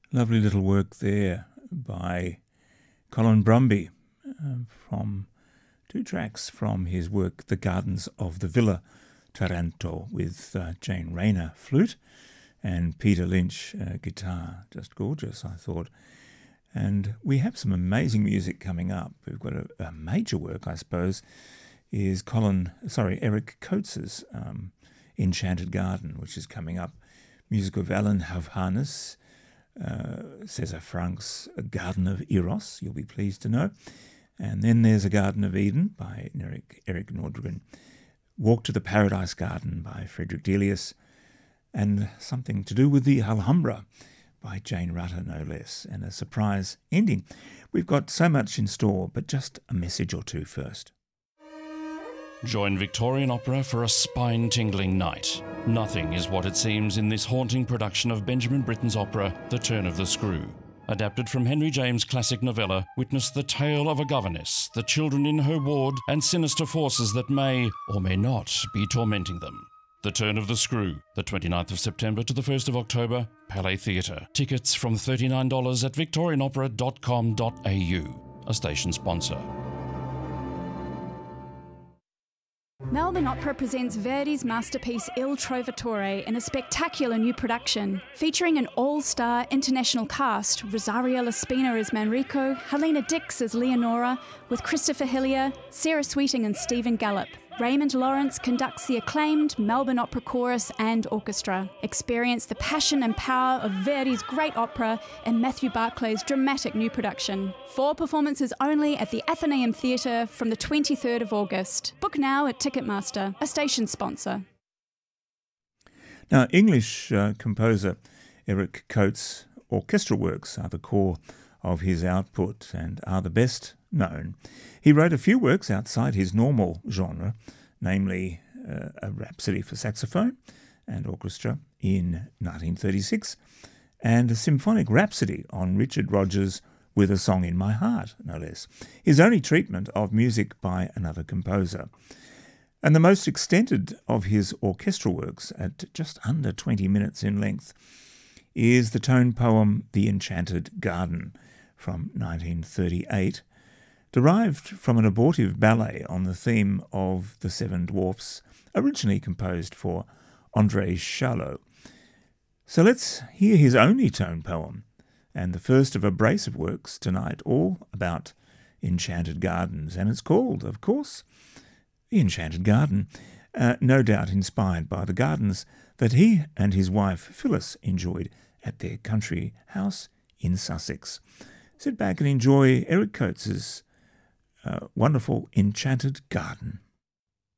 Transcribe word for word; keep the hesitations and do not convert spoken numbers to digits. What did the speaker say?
Lovely little work there by Colin Brumby uh, from two tracks from his work The Gardens of the Villa Taranto with uh, Jane Rayner flute and Peter Lynch uh, guitar. Just gorgeous, I thought. And we have some amazing music coming up. We've got a, a major work, I suppose, is Colin, sorry, Eric Coates's um, Enchanted Garden, which is coming up. Music of Alan Havhanus, uh, Cesar Frank's Garden of Eros, you'll be pleased to know. And then there's A Garden of Eden by Eric, Eric Nordgren. Walk to the Paradise Garden by Frederick Delius. And something to do with the Alhambra by Jane Rutter, no less. And a surprise ending. We've got so much in store, but just a message or two first. Join Victorian Opera for a spine-tingling night. Nothing is what it seems in this haunting production of Benjamin Britten's opera, The Turn of the Screw. Adapted from Henry James' classic novella, witness the tale of a governess, the children in her ward, and sinister forces that may, or may not, be tormenting them. The Turn of the Screw, the twenty-ninth of September to the first of October, Palais Theatre. Tickets from thirty-nine dollars at victorian opera dot com dot a u, a station sponsor. Melbourne Opera presents Verdi's masterpiece Il Trovatore in a spectacular new production, featuring an all-star international cast, Rosario Laspina as Manrico, Helena Dix as Leonora, with Christopher Hillier, Sarah Sweeting and Stephen Gallop. Raymond Lawrence conducts the acclaimed Melbourne Opera Chorus and Orchestra. Experience the passion and power of Verdi's great opera in Matthew Barclay's dramatic new production. Four performances only at the Athenaeum Theatre from the twenty-third of August. Book now at Ticketmaster, a station sponsor. Now, English uh, composer Eric Coates' orchestral works are the core of his output and are the best known. He wrote a few works outside his normal genre, namely uh, a Rhapsody for saxophone and orchestra in nineteen thirty-six, and a symphonic rhapsody on Richard Rodgers' With a Song in My Heart, no less. His only treatment of music by another composer. And the most extended of his orchestral works, at just under twenty minutes in length, is the tone poem The Enchanted Garden from nineteen thirty-eight, derived from an abortive ballet on the theme of The Seven Dwarfs, originally composed for André Charlot. So let's hear his only tone poem, and the first of a brace of works tonight, all about enchanted gardens, and it's called, of course, The Enchanted Garden, uh, no doubt inspired by the gardens that he and his wife Phyllis enjoyed at their country house in Sussex. Sit back and enjoy Eric Coates' uh, wonderful Enchanted Garden.